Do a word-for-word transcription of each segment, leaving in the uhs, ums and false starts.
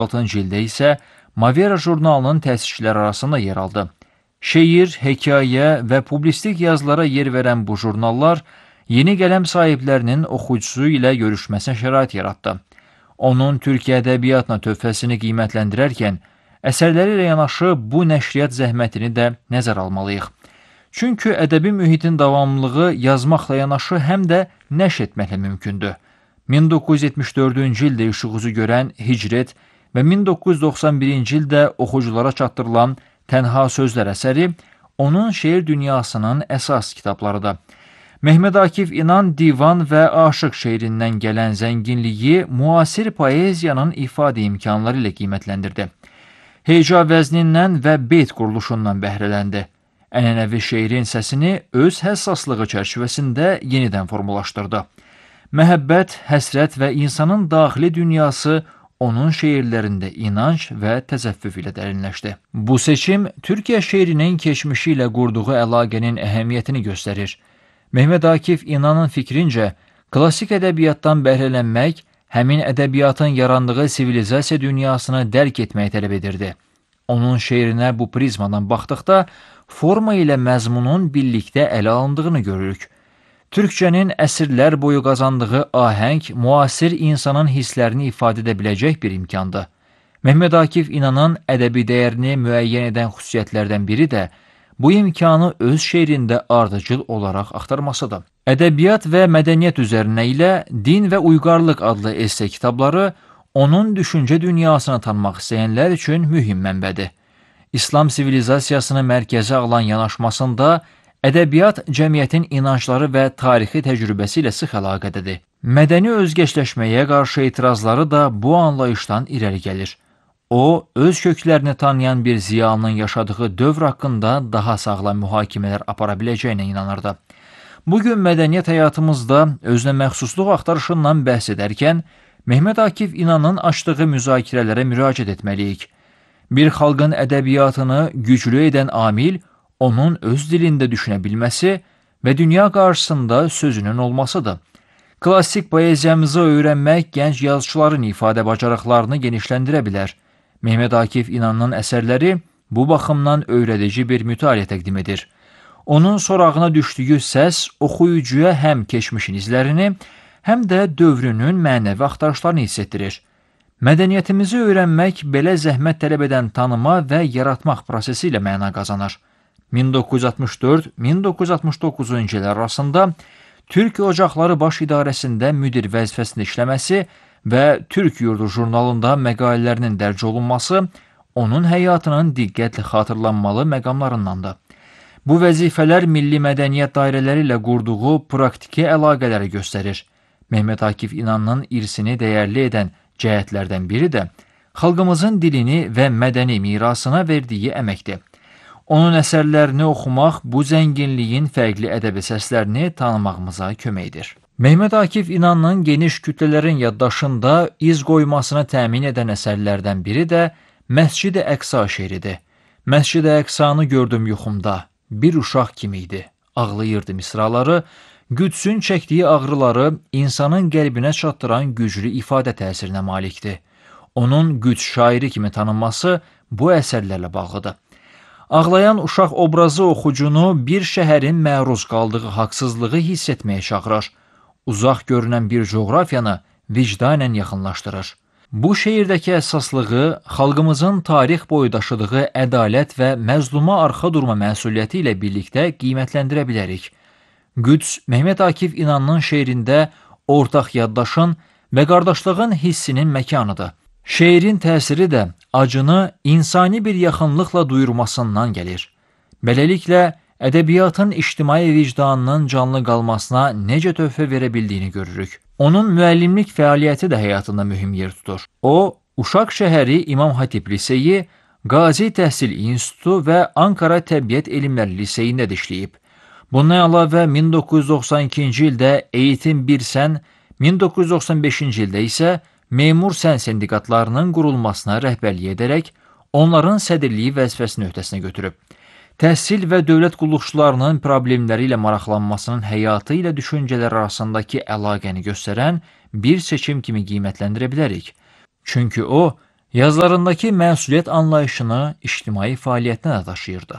altıncı ildə isə Mavera jurnalının təsisçiləri arasında yer aldı. Şeir, hekayə və publistik yazılara yer verən bu jurnallar yeni qələm sahiblərinin oxucusu ilə görüşməsinə şərait yaratdı. Onun Türkiyə ədəbiyyatına töhfəsini qiymətləndirərkən, əsərləri ilə yanaşı bu nəşriyyat zəhmətini də nəzər almalıyıq. Çünki ədəbi mühitin davamlılığı yazmaqla yanaşı həm də nəşr etməklə mümkündür. min doqquz yüz yetmiş dördüncü ildə işıq üzü görən Hicret və min doqquz yüz doxsan birinci ildə oxuculara çatdırılan Tənha Sözlər əsəri onun şeir dünyasının əsas kitablarıdır. Mehmet Akif İnan divan və aşıq şeirindən gələn zənginliyi müasir poeziyanın ifadə imkanları ilə qiymətləndirdi. Heca vəznindən və beyt quruluşundan bəhrələndi. Ənənəvi şeirin səsini öz həssaslığı çərçivəsində yenidən formulaşdırdı. Məhəbbət, həsrət və insanın daxili dünyası onun şeirlərində inanc və təzəffüf ilə dərinləşdi. Bu seçim Türkiyə şeirinin keçmişi ilə qurduğu əlaqənin əhəmiyyətini göstərir. Mehmet Akif İnanın fikrincə, klassik ədəbiyyatdan bəhrələnmək həmin ədəbiyyatın yarandığı sivilizasiya dünyasını dərk etməyi tələb edirdi. Onun şeirinə bu prizmadan baxdıqda forma ilə məzmunun birlikdə ələ alındığını görürük. Türkçənin əsrlər boyu qazandığı ahəng, müasir insanın hisslərini ifadə edə biləcək bir imkandır. Mehmet Akif İnanın ədəbi dəyərini müəyyən edən xüsusiyyətlərdən biri də bu imkanı öz şeirində ardıcıl olaraq axtarmasıdır. Ədəbiyyat və mədəniyyət üzərinə ilə Din və Uyğarlıq adlı esse kitabları onun düşüncə dünyasını tanımaq istəyənlər üçün mühüm mənbədir. İslam sivilizasiyasını mərkəzə alan yanaşmasında ədəbiyyat cəmiyyətin inancları və tarixi təcrübəsi ilə sıx əlaqədədir. Mədəni özgeçləşməyə qarşı etirazları da bu anlayışdan irəli gəlir. O, öz köklərini tanıyan bir ziyalının yaşadığı dövr haqqında daha sağlam mühakimələr apara biləcəyinə inanırdı. Bugün mədəniyyət həyatımızda özünə məxsusluq axtarışından bəhs edərkən, Mehmet Akif İnanın açdığı müzakirələrə müraciət etməliyik. Bir xalqın ədəbiyyatını güclü edən amil, onun öz dilində düşünə bilməsi və dünya qarşısında sözünün olmasıdır. Klassik poeziyamızı öyrənmək gənc yazıçıların ifadə bacarıqlarını genişləndirə bilər. Mehmet Akif İnanın əsərləri bu baxımdan öyrədici bir mütaliə təqdim edir. Onun sorağına düşdüyü səs oxuyucuya həm keçmişin izlərini, həm də dövrünün mənəvi axtarışlarını hiss etdirir. Mədəniyyətimizi öyrənmək belə zəhmət tələb edən tanıma və yaratmaq prosesi ilə məna qazanır. min doqquz yüz altmış dörd - min doqquz yüz altmış doqquzuncu illər arasında Türk Ocaqları Baş İdarəsində müdir vəzifəsində işləməsi və Türk Yurdu jurnalında məqalələrinin dərc olunması onun həyatının diqqətlə xatırlanmalı məqamlarındandır. Bu vəzifələr milli mədəniyyət dairələri ilə qurduğu praktiki əlaqələri göstərir. Mehmet Akif İnanın irsini dəyərli edən cəhətlərdən biri də xalqımızın dilini və mədəni mirasına verdiyi əməkdir. Onun əsərlərini oxumaq bu zənginliyin fərqli ədəbi səslərini tanımağımıza kömək edir. Mehmet Akif İnanın geniş kütlələrin yaddaşında iz qoymasını təmin edən əsərlərdən biri də Məscid-i Əqsa şeiridir. Məscid-i Əqsanı gördüm yuxumda, bir uşaq kimi idi, ağlayırdı misraları, Qüdsün çəkdiyi ağrıları insanın qəlbinə çatdıran güclü ifadə təsirinə malikdir. Onun Qüds şairi kimi tanınması bu əsərlərlə bağlıdır. Ağlayan uşaq obrazı oxucunu bir şəhərin məruz qaldığı haqsızlığı hiss etməyə çağırır. Uzaq görünən bir coğrafiyanı vicdanən yaxınlaşdırır. Bu şeirdəki əsaslığı xalqımızın tarix boyu daşıdığı ədalət və məzluma arxa durma məsuliyyəti ilə birlikdə qiymətləndirə bilərik. Qüds, Mehmet Akif İnanın şeirində ortaq yaddaşın və qardaşlığın hissinin məkanıdır. Şeirin təsiri də acını insani bir yaxınlıqla duyurmasından gəlir. Beləliklə, ədəbiyyatın ictimai vicdanının canlı qalmasına necə töhfə verə bildiyini görürük. Onun müəllimlik fəaliyyəti də həyatında mühüm yer tutur. O, Uşaq şəhəri İmam Hatip Liseyi, Qazi Təhsil İnstitutu və Ankara Təbiət Elmləri Liseyində də işləyib. Bundan əlavə min doqquz yüz doxsan ikinci ildə Eğitim bir Sən, min doqquz yüz doxsan beşinci ildə isə Memur Sən sindikatlarının qurulmasına rəhbərlik edərək onların sədrliyi vəzifəsini öhdəsinə götürüb. Təhsil və dövlət qulluqçularının problemləri ilə maraqlanmasının həyatı ilə düşüncələr arasındakı əlaqəni göstərən bir seçim kimi qiymətləndirə bilərik. Çünki o, Yazılarındakı məsuliyyət anlayışını ictimai fəaliyyətinə də daşıyırdı.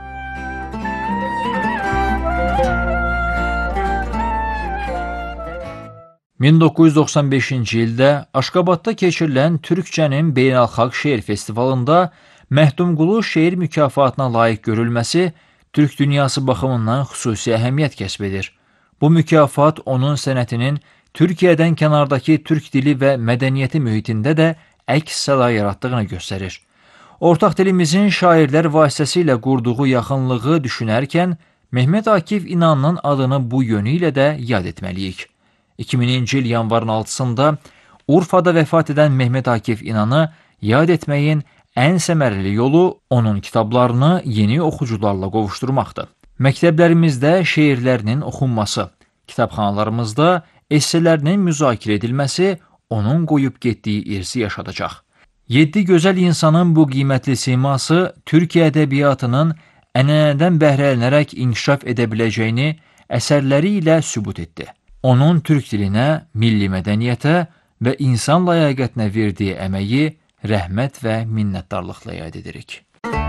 min doqquz yüz doxsan beşinci ildə Aşqabadda keçirilən Türkçənin Beynəlxalq Şeir Festivalında Məhdumqulu şeir mükafatına layiq görülməsi Türk dünyası baxımından xüsusi əhəmiyyət kəsb edir. Bu mükafat onun sənətinin Türkiyədən kənardakı türk dili və mədəniyyəti mühitində də əks səda yaratdığını göstərir. Ortaq dilimizin şairlər vasitəsilə qurduğu yaxınlığı düşünərkən, Mehmet Akif İnanın adını bu yönü ilə də yad etməliyik. iki mininci il yanvarın altısında Urfada vəfat edən Mehmet Akif İnanı yad etməyin ən səmərəli yolu onun kitablarını yeni oxucularla qovuşturmaqdır. Məktəblərimizdə şeirlərinin oxunması, kitabxanalarımızda esselərinin müzakirə edilməsi onun qoyub getdiyi irsi yaşadacaq. Yeddi gözəl insanın bu qiymətli siması Türkiyə ədəbiyyatının ənənədən bəhrələnərək inkişaf edə biləcəyini əsərləri ilə sübut etdi. Onun türk dilinə, milli mədəniyyətə və insan ləyaqətinə verdiyi əməyi rəhmət və minnətdarlıqla yad edirik.